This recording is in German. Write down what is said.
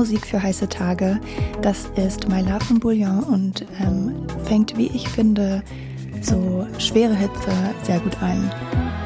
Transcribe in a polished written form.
Musik für heiße Tage. Das ist My Love von Bouillon und fängt, wie ich finde, so schwere Hitze sehr gut ein.